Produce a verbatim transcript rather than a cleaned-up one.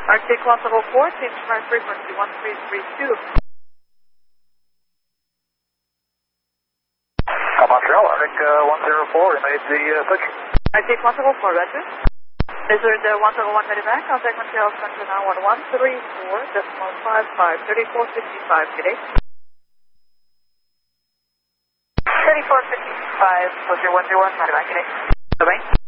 Arctic one seven four, change my frequency one three three two. Montreal, Arctic uh, one zero four, we made the uh, picture. Arctic one seven four, roger. This is the one seven one Medivac, contact Montreal Center now one one three four decimal five five, thirty-four fifty-five, good day. thirty-four fifty-five, was your one zero one Medivac, good day. Bye-bye.